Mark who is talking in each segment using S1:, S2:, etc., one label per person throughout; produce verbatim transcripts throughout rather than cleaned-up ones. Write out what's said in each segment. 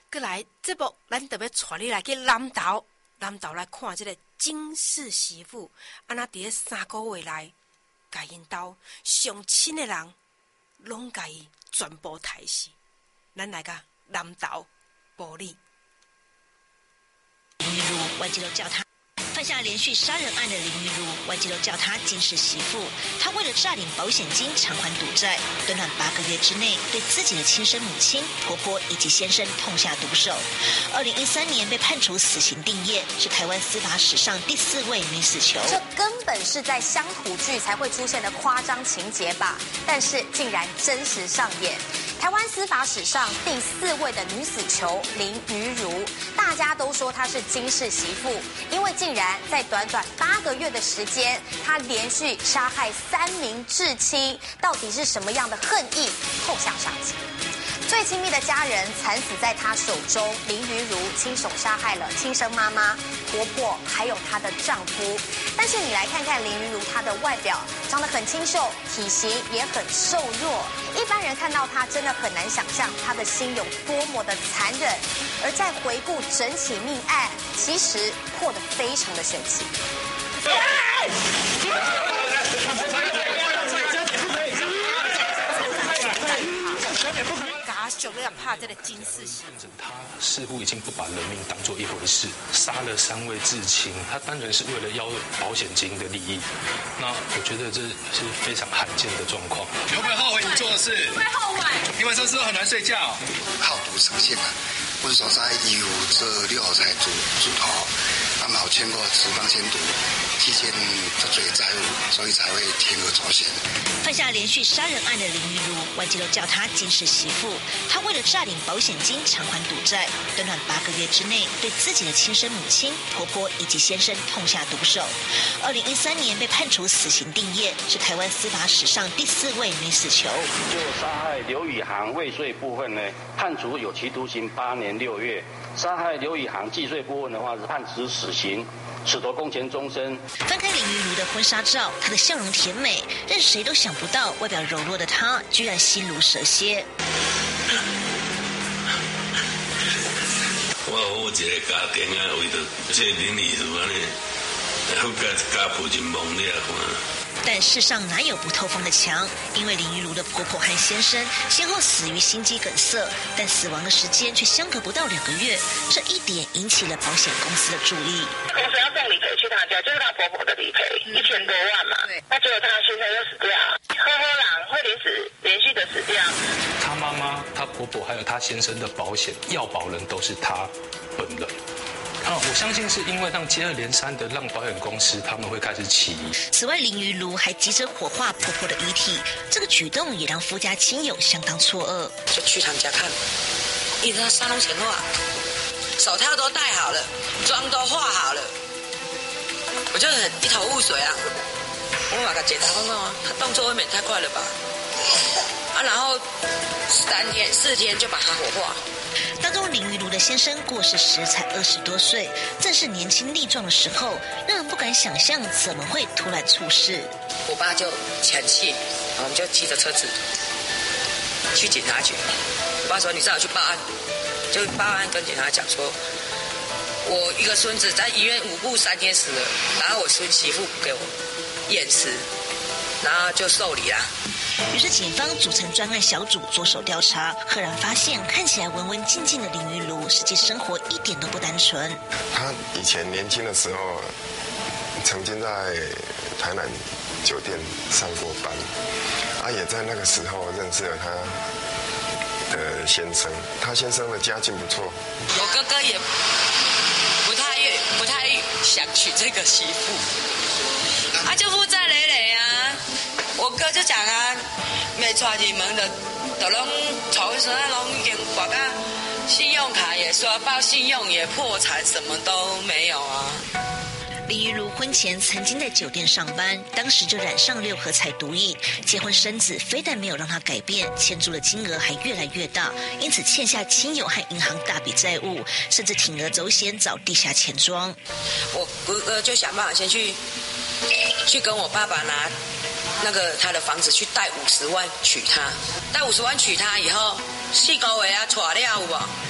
S1: 过来这部咱特别带你来去南投，南投来看这个金氏媳妇，安那伫咧三个月内，甲因兜上亲的人，拢甲伊全部杀死。咱来甲南投报你。
S2: 林玉如，外界都叫她犯下连续杀人案的林玉如，外界都叫她金氏媳妇。她为了诈领保险金偿还赌债，短短八个月之内，对自己的亲生母亲、婆婆以及先生痛下毒手。二零一三年被判处死刑定谳，是台湾司法史上第四位女死囚。
S3: 这根本是在乡土剧才会出现的夸张情节吧？但是竟然真实上演。台湾司法史上第四位的女死囚林于如，大家都说她是金氏媳妇，因为竟然在短短八个月的时间，她连续杀害三名至亲，到底是什么样的恨意扣下杀机？最亲密的家人惨死在她手中，林于如亲手杀害了亲生妈妈、婆婆，还有她的丈夫。但是你来看看林于如，她的外表长得很清秀，体型也很瘦弱，一般人看到她真的很难想象她的心有多么的残忍。而在回顾整起命案，其实破得非常的神奇。
S1: 就这样怕这个金氏媳妇，
S4: 他似乎已经不把人命当作一回事，杀了三位至亲，他当然是为了要保险金的利益。那我觉得这是非常罕见的状况。
S5: 你会不会后悔你做的事？
S3: 会后悔。
S5: 你晚上是不是很难睡觉？
S6: 好赌成性啊！我手上义务这六合彩主主头，他们有签过十方签赌，提前这罪债务，所以才会铤而走险。
S2: 犯下连续杀人案的林玉如，外界都叫她金氏媳妇。她为了诈领保险金偿还赌债，短短八个月之内，对自己的亲生母亲、婆婆以及先生痛下毒手。二零一三年被判处死刑定谳，是台湾司法史上第四位女死囚。
S7: 就杀害刘宇航未遂部分呢，判处有期徒刑八年六月；杀害刘宇航既遂部分的话，是判处死刑，褫夺公权终身。
S2: 翻开林于如的婚纱照，她的笑容甜美，让谁都想不到，外表柔弱的她，居然心如蛇蝎。
S8: 我有一个家庭啊，为着这林于如安尼，好甲家父真忙了看。
S2: 但世上哪有不透风的墙？因为林于如的婆婆和先生先后死于心肌梗塞，但死亡的时间却相隔不到两个月，这一点引起了保险公司的注意。
S9: 公司要送理赔去她家，就是她婆婆的理赔，一千多万嘛。那结果她先生又死掉，呵呵郎会连死连续的死掉。
S4: 她妈妈、她婆婆还有她先生的保险要保人都是她本人。啊，我相信是因为让接二连三的让保险公司他们会开始起疑。
S2: 此外，林于如还急着火化婆婆的遗体，这个举动也让夫家亲友相当错愕。
S10: 就去他们家看，一直在沙龙前话，手套都戴好了，妆都化好了，我就很一头雾水啊。我马个检查看看啊，他动作未免太快了吧？啊，然后三天四天就把他火化。
S2: 当中林于如的先生过世时才二十多岁，正是年轻力壮的时候，让人不敢想象怎么会突然猝逝。
S10: 我爸就前气，我们就骑着车子去警察局。我爸说：“你最好去报案。”就报案跟警察讲说，我一个孙子在医院五步三天死了，然后我孙媳妇给我验尸，然后就受理啦。
S2: 于是警方组成专案小组着手调查，赫然发现看起来文文静静的林于如，实际生活一点都不单纯。
S11: 他以前年轻的时候，曾经在台南酒店上过班，啊，也在那个时候认识了他的先生。他先生的家境不错，
S10: 我哥哥也不太不太想娶这个媳妇，他就负债累累啊。我哥就讲啊，没娶进门的，都拢从身上拢已经挂到信用卡也刷爆，信用也破产，什么都没有啊。
S2: 林于如婚前曾经在酒店上班，当时就染上六合彩毒瘾。结婚生子非但没有让她改变，欠住的金额还越来越大，因此欠下亲友和银行大笔债务，甚至铤而走险找地下钱庄。
S10: 我哥哥就想办法先去去跟我爸爸拿那个他的房子去贷五十万娶她，贷五十万娶她以后，四个月啊，娶了有无？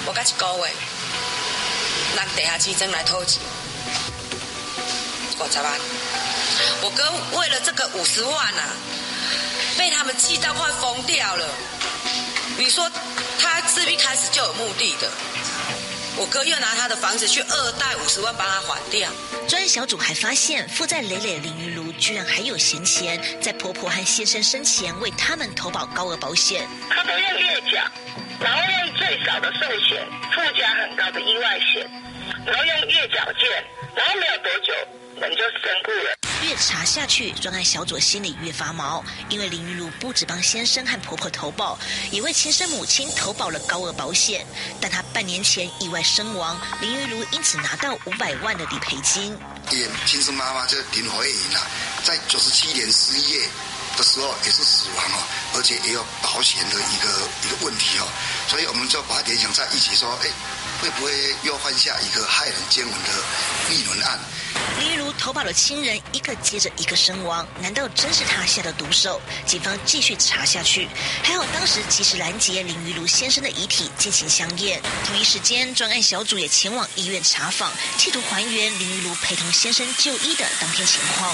S10: 我甲一个月，让地下基金来偷钱，五十万。我哥为了这个五十万啊，被他们气到快疯掉了。你说他是一开始就有目的的，我哥又拿他的房子去二贷五十万帮他还掉。
S2: 专案小组还发现，负债累累的林玉如居然还有闲钱，在婆婆和先生生前为他们投保高额保险。
S9: 他都用月缴，然后用最少的寿险，附加很高的意外险，然后用月缴件，然后没有多久人就身故了。
S2: 越查下去，专案小组心里越发毛，因为林玉如不只帮先生和婆婆投保，也为亲生母亲投保了高额保险。但她半年前意外身亡，林玉如因此拿到五百万的理赔金。
S6: 也亲生妈妈就林慧颖啊，在九十七年十一月的时候也是死亡哦，而且也有保险的一个一个问题哦，所以我们就把它联想在一起说，哎，会不会又犯下一个害人奸闻的逆伦案？
S2: 林玉如投保了亲人一个接着一个身亡，难道真是他下的毒手？警方继续查下去，还好当时及时拦截林玉如先生的遗体进行相验。同一时间，专案小组也前往医院查访，企图还原林玉如陪同先生就医的当天情况。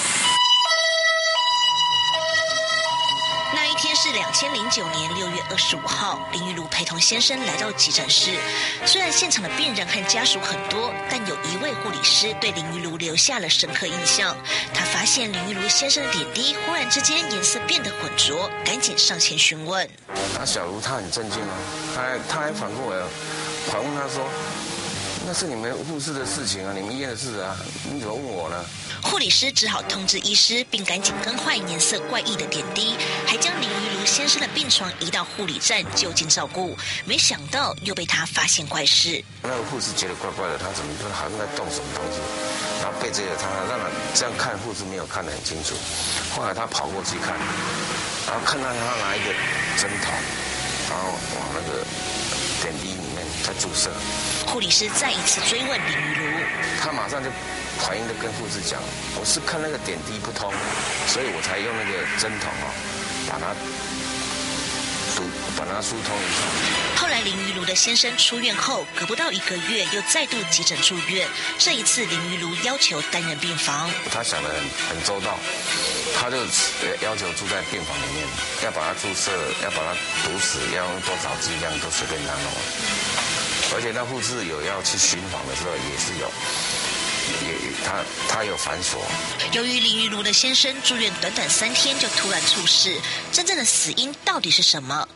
S2: 那一天是两千零九年六月二十五号，林玉如陪同先生来到急诊室。虽然现场的病人和家属很多，但有一位护理师对林玉如留下了深刻印象。他发现林玉如先生的点滴忽然之间颜色变得浑浊，赶紧上前询问。
S12: 那小茹她很震惊哦，他还他还反过来反问他说：“那是你们护士的事情啊，你们医院的事啊，你怎么问我呢？”
S2: 护理师只好通知医师，并赶紧更换颜色怪异的点滴，还将林玉如先生的病床移到护理站就近照顾。没想到又被他发现怪事。
S12: 那个护士觉得怪怪的，他怎么说好像在动什么东西，然后背着他，让他这样看护士没有看得很清楚。后来他跑过去看，然后看到他拿一个针头，然后往那个点滴里面在注射。
S2: 护理师再一次追问林玉如，
S12: 他马上就反应的跟护士讲，我是看那个点滴不通，所以我才用那个针筒哦，把它疏把它疏通一下。
S2: 后来林玉如的先生出院后，隔不到一个月又再度急诊住院。这一次林玉如要求单人病房，
S12: 他想得很很周到，他就要求住在病房里面，要把它注射，要把它毒死，要用多少剂量都随便他弄。而且那护士有要去巡访的时候也是有。也他他有反锁。
S2: 由于林玉如的先生住院短短三天就突然猝逝，真正的死因到底是什么？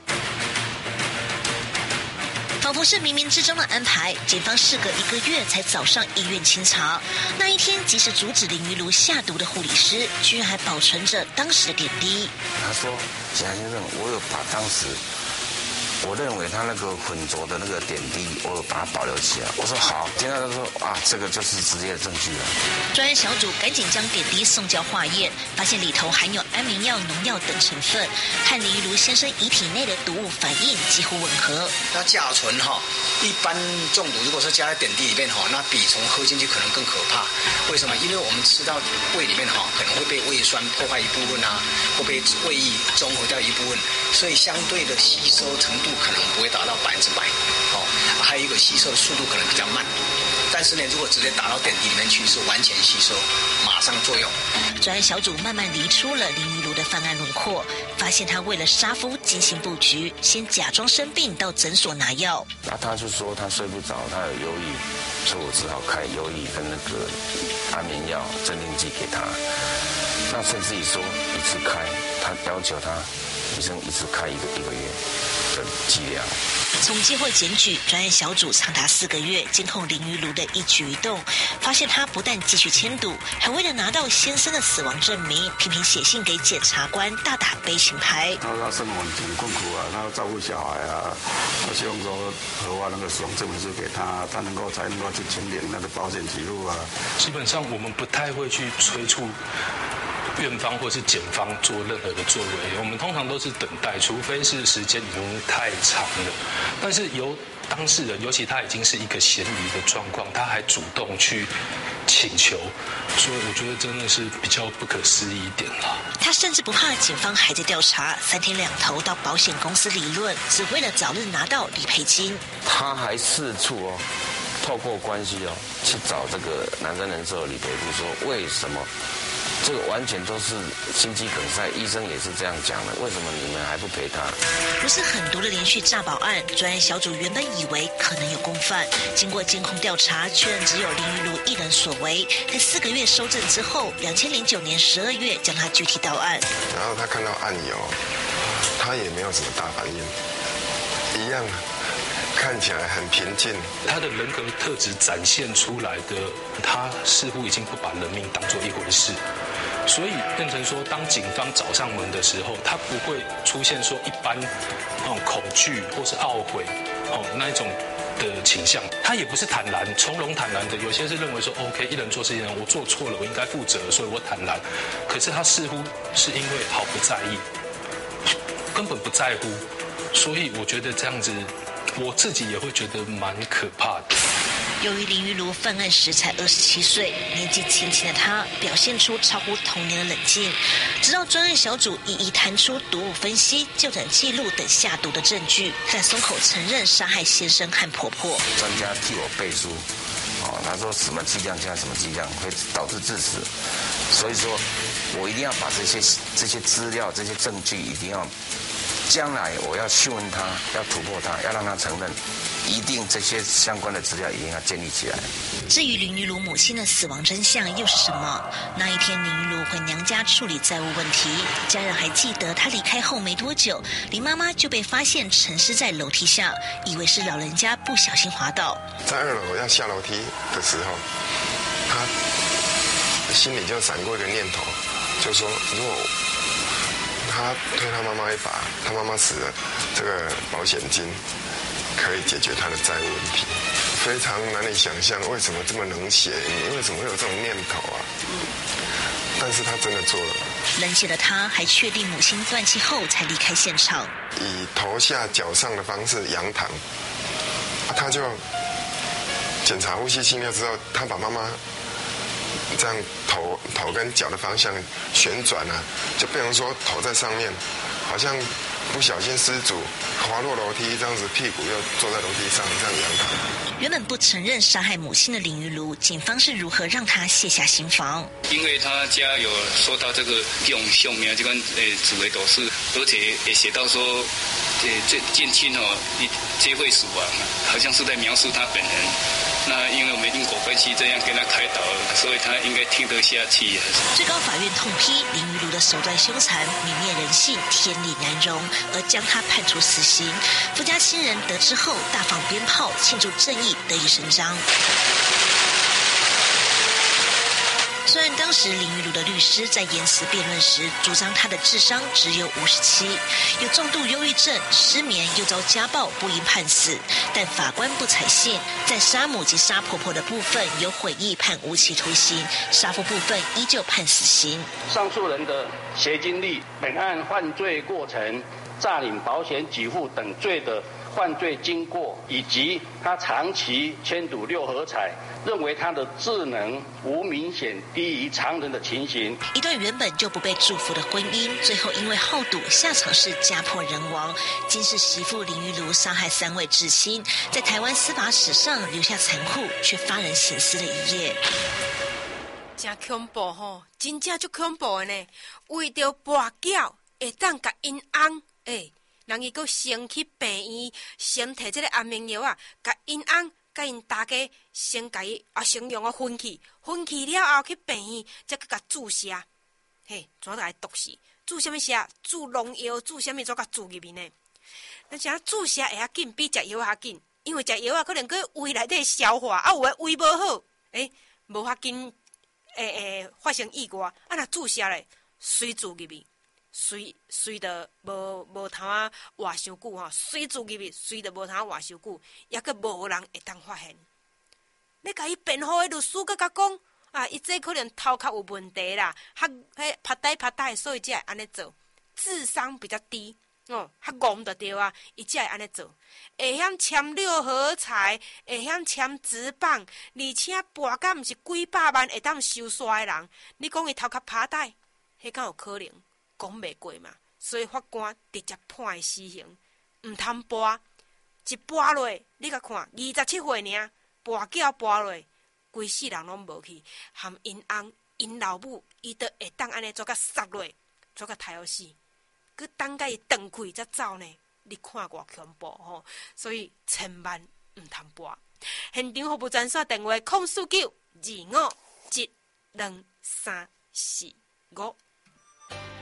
S2: 仿佛是冥冥之中的安排，警方事隔一个月才找上医院清查。那一天，及时阻止林玉如下毒的护理师，居然还保存着当时的点滴。
S12: 他说：“贾先生，我有把当时。”我认为他那个浑浊的那个点滴，我有把它保留起来。我说好，听到他说啊，这个就是直接的证据了。
S2: 专案小组赶紧将点滴送交化验，发现里头含有安眠药、农药等成分，和林玉如先生遗体内的毒物反应几乎吻合。
S13: 那甲醇哈，一般中毒如果是加在点滴里面哈，那比从喝进去可能更可怕。为什么？因为我们吃到胃里面哈，可能会被胃酸破坏一部分啊，会被胃液中和掉一部分，所以相对的吸收程度可能不会达到百分之百，哦，还有一个吸收的速度可能比较慢。但是呢，如果直接打到点滴里面去，是完全吸收，马上作用。
S2: 专案小组慢慢理出了林玉如的犯案轮廓，发现他为了杀夫精心布局，先假装生病到诊所拿药。
S12: 那他就说他睡不着，他有忧郁，所以我只好开忧郁跟那个安眠药、镇定剂给他。那甚至于说一次开，他要求他医生一次开一个一个月的剂量。
S2: 从机会检举，专案小组长达四个月监控林玉如的一举一动，发现他不但继续迁赌，还为了拿到先生的死亡证明，频频写信给检察官，大打悲情牌。
S14: 他他生活很困苦啊，他照顾小孩啊，他希望说核发那个死亡证明书给他，他能够才能够去清领那个保险记录啊。
S4: 基本上我们不太会去催促院方或是检方做任何的作为，我们通常都是等待，除非是时间已经太长了。但是由当事人，尤其他已经是一个嫌疑的状况，他还主动去请求，所以我觉得真的是比较不可思议一点啦。
S2: 他甚至不怕警方还在调查，三天两头到保险公司理论，只为了早日拿到理赔金。
S12: 他还四处哦，透过关系哦去找这个南山人寿理赔部，说为什么？这个完全都是心肌梗塞，医生也是这样讲的。为什么你们还不赔他？
S2: 如此狠毒的连续诈保案，专案小组原本以为可能有共犯，经过监控调查，确认只有林于如一人所为。在四个月收证之后，两千零九年十二月将他具体到案。
S11: 然后他看到案由，他也没有什么大反应，一样看起来很平静。
S4: 他的人格特质展现出来的，他似乎已经不把人命当作一回事。所以变成说，当警方找上门的时候，他不会出现说一般那种恐惧或是懊悔哦那一种的倾向，他也不是坦然从容坦然的。有些是认为说 OK 一人做事一人，我做错了我应该负责，所以我坦然。可是他似乎是因为毫不在意，根本不在乎，所以我觉得这样子，我自己也会觉得蛮可怕的。
S2: 由于林于如犯案时才二十七岁，年纪轻轻的他表现出超乎同龄的冷静，直到专案小组一一摊出毒物分析、就诊记录等下毒的证据，才松口承认杀害先生和婆婆。
S12: 专家替我背书，哦，他说什么剂量加什么剂量会导致致死，所以说我一定要把这些这些资料、这些证据一定要。将来我要讯问他，要突破他，要让他承认，一定这些相关的资料一定要建立起来。
S2: 至于林于如母亲的死亡真相又是什么？那一天林于如回娘家处理债务问题，家人还记得她离开后没多久，林妈妈就被发现沉尸在楼梯下，以为是老人家不小心滑倒。
S11: 在二楼要下楼梯的时候，他心里就闪过一个念头，就说如果他推他妈妈一把，他妈妈死了，这个保险金可以解决他的债务问题。非常难以想象为什么这么冷血，你为什么会有这种念头啊？但是他真的做了。
S2: 冷血的他还确定母亲断气后才离开现场，
S11: 以头下脚上的方式扬躺，他就检查呼吸心跳之后，他把妈妈这样头头跟脚的方向旋转啊，就变成说头在上面，好像不小心失足滑落楼梯，这样子屁股又坐在楼梯上这样扬躺。
S2: 原本不承认杀害母亲的林于如，警方是如何让他卸下心防？
S5: 因为他家有说到这个用性命这款诶紫微斗数，而且也写到说，诶这近亲哦，一皆会死亡，好像是在描述他本人。那因为我们因果关系这样跟他开导，所以他应该听得下去。
S2: 最高法院痛批林于如的手段凶残、泯灭人性、天理难容，而将他判处死刑。夫家亲人得知后大放鞭炮，庆祝正义得以伸张。虽然当时林于如的律师在言辞辩论时主张她的智商只有五十七，有重度忧郁症、失眠，又遭家暴，不应判死，但法官不采信，在杀母及杀婆婆的部分有悔意，判无期徒刑；杀夫部分依旧判死刑。
S7: 上诉人的学经历、本案犯罪过程、诈领保险给付等罪的犯罪经过，以及他长期签赌六合彩，认为他的智能无明显低于常人的情形。
S2: 一段原本就不被祝福的婚姻，最后因为好赌，下场是家破人亡。金氏媳妇林于如杀害三位至亲，在台湾司法史上留下残酷却发人省思的一页。
S1: 真恐怖吼，真正足恐怖的呢！为着跋筊，会当甲因翁诶。人伊阁先去病院，先摕这个安眠药啊，甲因翁、甲因大家先甲伊啊，先用啊分去，分去了后去病院，再去甲注射，嘿，怎来毒死？注什么射？注农药？注什么？怎甲注入面呢？那像注射会较紧，比食药较紧，因为食药啊，可能佮胃内底消化，啊有诶胃无好，诶，无法紧，诶诶，发生意外，啊若注射咧，随注入面。随随着无无通啊活伤久吼，随住入去，随着无通啊活伤久，也阁无人会当发现。你甲伊辩护的律师阁甲讲啊，伊这可能头壳有问题啦，较迄拍呆拍呆，所以才会安尼做，智商比较低。 哦，较戆就对啊，伊才会安尼做，会晓签六合彩，会晓签纸棒，而且博甲毋是几百万会当收煞的人，你讲伊头壳歹带，迄敢有可能？讲袂过嘛，所以法官直接判伊死刑，毋通博，一博落，你甲看，二十七岁尔，博叫博落，规世人拢无去，含因翁、因老母，伊都会当安尼做甲杀落，做甲杀互死。佮等甲伊断开才走呢，你看偌恐怖吼！所以千万毋通博。现场服务专线电话：空四九二五一两三四五。